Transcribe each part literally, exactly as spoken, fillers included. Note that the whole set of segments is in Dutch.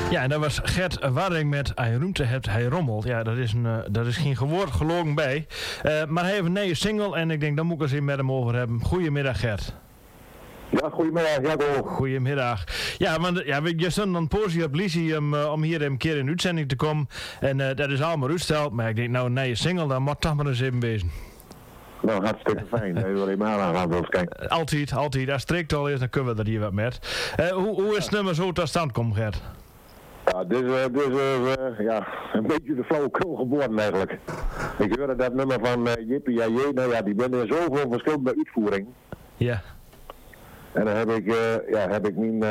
Ja, en dat was Gert Waring met Hij Ruimte hebt, hij rommelt. Ja, dat is, een, uh, dat is geen woord gelogen bij. Uh, maar hij heeft een nieuwe single en ik denk, daar moet ik eens even met hem over hebben. Goedemiddag, Gert. Ja, goedemiddag, Jaco. Goedemiddag. Ja, want ja, je stond dan poosje op Lisie om, uh, om hier een keer in de uitzending te komen. En uh, dat is allemaal uitsteld. Maar ik denk, nou, een nieuwe single, dan moet toch maar eens even wezen. Nou, hartstikke fijn. Dat je wel even aan gaat wil kijken. Altijd, altijd. Als het strikt al is, dan kunnen we er hier wat met. Uh, hoe, hoe is het nummer zo tot stand komen, Gert? Ja, dit is, uh, dit is uh, ja, een beetje de flauwekul geboren eigenlijk. Ik hoorde dat nummer van uh, Jippie ja Jee, nou ja, die ben in zoveel verschillende uitvoeringen. Ja. En dan heb ik, uh, ja, heb ik mijn, uh,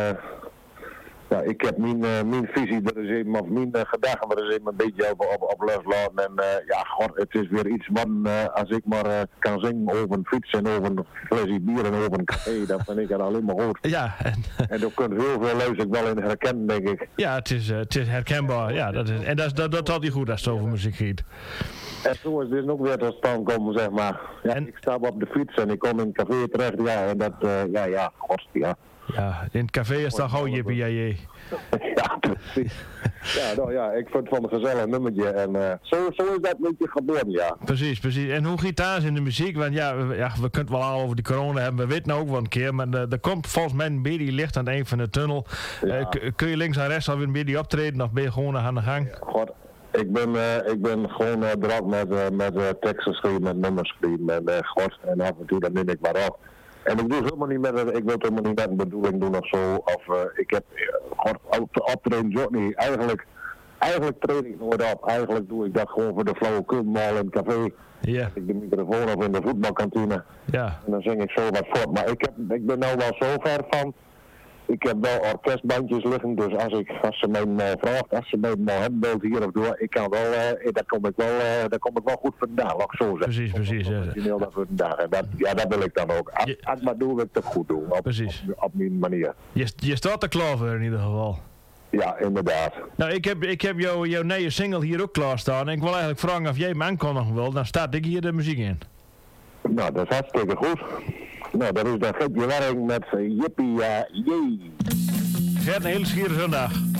ja, ik heb mijn, uh, mijn visie er eens even, of mijn uh, gedachten er eens even een beetje op, op, op loslaten. En uh, ja, god, het is weer iets wat, uh, als ik maar uh, kan zingen over een fiets en over een flesje bier en over een café, dat vind ik er alleen maar goed. Ja. En, en daar kunt heel veel luister ik wel in herkennen, denk ik. Ja, het is, uh, het is herkenbaar. Ja, dat is, en dat, dat, dat had hij goed als het over muziek gaat. En zo is dit ook weer tot stand komen, zeg maar. Ja, en, ik stap op de fiets en ik kom in een café terecht, ja, en dat, uh, ja, ja, god, ja. Ja, in het café is dat gauw Jippie ja Jee. Ja, precies. Ja, nou ja, ik vind het van een gezellig nummertje en uh, zo, zo is dat een beetje gebeurd, ja. Precies, precies. En hoe gitaar is in de muziek? Want ja, we, ja, we kunnen het wel al over die corona hebben, we weten ook wel een keer, maar uh, er komt volgens mij een beetje licht aan het eind van de tunnel. Ja. Uh, k- kun je links en rechts alweer een beetje optreden of ben je gewoon aan de gang? Ja, god. Ik ben, uh, ik ben gewoon uh, druk met, uh, met uh, teksten schrijven, met nummers schrijven en uh, god, en af en toe dan neem ik maar op. En ik doe het helemaal niet met een, ik wil het helemaal niet met een bedoeling doen of zo, of uh, ik heb, uh, god, optreden ook niet. Eigenlijk, eigenlijk train ik nooit op, eigenlijk doe ik dat gewoon voor de flauwekul mal in het café. Ja. Ik de microfoon op in de voetbalkantine. Ja. En dan zing ik zo wat voort, maar ik, heb, ik ben nou wel zo ver van. Ik heb wel orkestbandjes liggen, dus als, ik, als ze mij uh, vraagt, als ze mij uh, hebben wilt hier of door, ik kan wel, uh, daar kom ik wel, uh, daar kom ik wel goed vandaan, laat ik zo zeggen. Precies, precies. Ja. Dat vandaan. Dat, ja, dat wil ik dan ook. Als, je, als maar doe, wil ik het goed doen, op, precies. Op, op mijn manier. Je, je staat er klaar voor in ieder geval. Ja, inderdaad. Nou, ik heb, ik heb jou, jouw nieuwe single hier ook klaarstaan en ik wil eigenlijk vragen of jij me aankondigen wil, dan staat ik hier de muziek in. Nou, dat is hartstikke goed. Nou, dat is dan Gert Waring met uh, Jippie ja Jee. Gert, een hele schiere zondag.